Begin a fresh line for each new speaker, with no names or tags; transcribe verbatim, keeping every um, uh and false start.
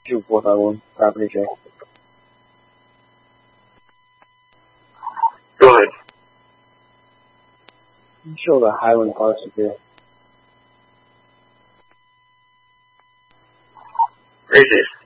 two four five one, property check.
Go ahead.
Show the Highland parcel here.
Right there.